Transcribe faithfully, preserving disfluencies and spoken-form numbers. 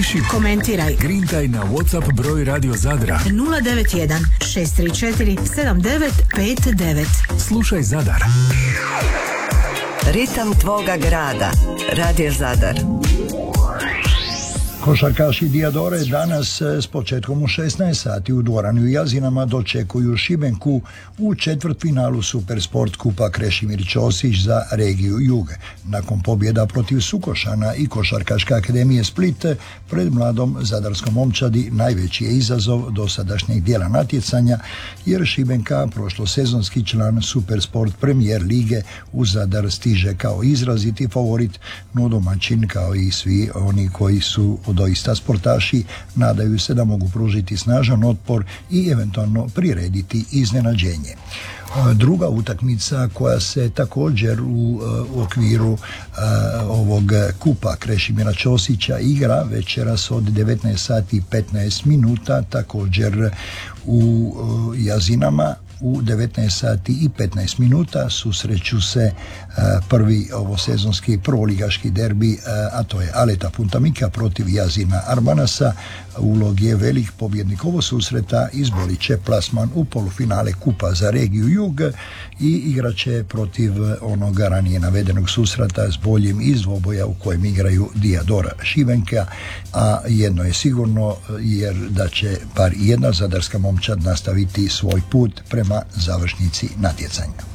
Piši, komentiraj, grintaj na WhatsApp broj Radio Zadra nula devet jedan šest tri četiri sedam devet pet devet. Slušaj Zadar. Ritam tvoga grada. Radio Zadar. Košarkaši Diadore danas s početkom u šesnaest sati u dvorani u Jazinama dočekuju Šibenku u četvrtfinalu Supersport kupa Krešimir Ćosić za regiju Jug. Nakon pobjeda protiv Sukošana i Košarkaške akademije Split, pred mladom zadarskom momčadi najveći je izazov dosadašnjeg dijela natjecanja, jer Šibenka, prošlosezonski član Supersport Premier lige, u Zadar stiže kao izraziti favorit, no domaćin, kao i svi oni koji su doista sportaši, nadaju se da mogu pružiti snažan otpor i eventualno prirediti iznenađenje. Druga utakmica koja se također u, u okviru uh, ovog kupa Krešimira Ćosića igra večeras od devetnaest sati i petnaest minuta, također u uh, Jazinama. U devetnaest sati i petnaest minuta susreću se uh, prvi ovosezonski prvoligaški derbi, uh, a to je Aleta Puntamika protiv Jazina Arbanasa. Ulog je velik, pobjednik ovo susreta izborit će plasman u polufinale kupa za regiju Jug i igraće protiv onoga ranije navedenog susreta s boljim iz dvoboja u kojem igraju Diadora Šibenka, a jedno je sigurno, jer da će bar jedna zadarska momčad nastaviti svoj put prema završnici natjecanja.